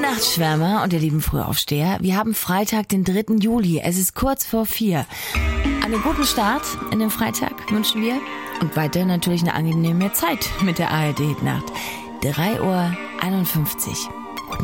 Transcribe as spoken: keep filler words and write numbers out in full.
Nachtschwärmer und ihr lieben Frühaufsteher, wir haben Freitag, den dritten Juli. Es ist kurz vor vier. Einen guten Start in den Freitag wünschen wir und weiterhin natürlich eine angenehme Zeit mit der A R D-Nacht. drei Uhr einundfünfzig.